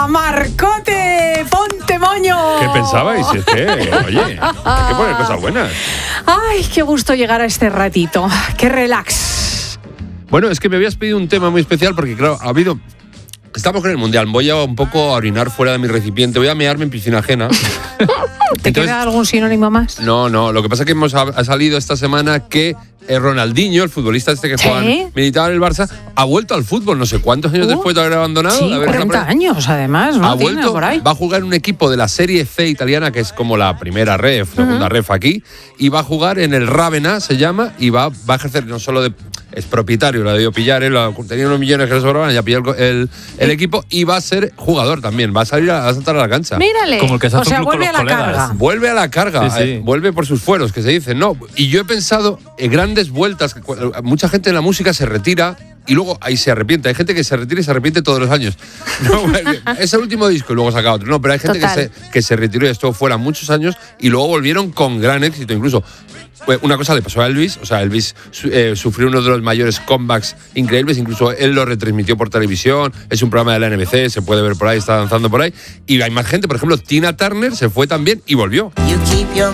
Marcote, ponte moño. ¿Qué pensabais? Es que, oye, hay que poner cosas buenas. Ay, qué gusto llegar a este ratito. Qué relax. Bueno, es que me habías pedido un tema muy especial porque, claro, estamos con el Mundial. Voy a un poco a orinar fuera de mi recipiente. Voy a mearme en piscina ajena. ¿Te queda algún sinónimo más? No. Lo que pasa es que ha salido esta semana que Ronaldinho, el futbolista este que militaba en el Barça, ha vuelto al fútbol no sé cuántos años después de haber abandonado. Sí, 40 años además, ¿no? Ha vuelto, por ahí. va a jugar en un equipo de la Serie C italiana, que es como la primera ref, segunda ref aquí, y va a jugar en el Ravenna, se llama, y va a ejercer no solo de... Es propietario, lo ha debido pillar, tenía unos millones que le sobraban, ya pilló el equipo y va a ser jugador también, va a saltar a la cancha. Mírale, como el que se hace un club vuelve con a los la colegas. carga. Vuelve a la carga, Sí. Vuelve por sus fueros, que se dice. No, y yo he pensado en grandes vueltas, que mucha gente en la música se retira y luego ahí se arrepiente. Hay gente que se retira y se arrepiente todos los años. No, es el último disco y luego saca otro. No, pero hay gente que se retiró y estuvo fuera muchos años y luego volvieron con gran éxito. Incluso una cosa le pasó a Elvis, o sea, Elvis sufrió uno de los mayores comebacks increíbles, incluso él lo retransmitió por televisión, es un programa de la NBC, se puede ver por ahí, está danzando por ahí, y hay más gente, por ejemplo, Tina Turner se fue también y volvió.